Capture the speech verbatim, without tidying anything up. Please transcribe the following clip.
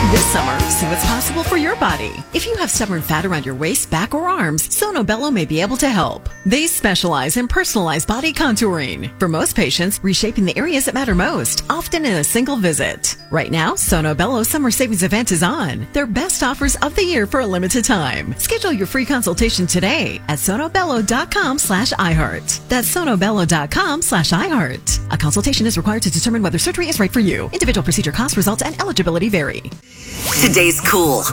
This summer, see what's possible for your body. If you have stubborn fat around your waist, back, or arms, Sono Bello may be able to help. They specialize in personalized body contouring. For most patients, reshaping the areas that matter most, often in a single visit. Right now, Sono Bello Summer Savings Event is on. Their best offers of the year for a limited time. Schedule your free consultation today at sonobello.com slash iHeart. That's sonobello.com slash iHeart. A consultation is required to determine whether surgery is right for you. Individual procedure costs, results, and eligibility vary. Today's Cool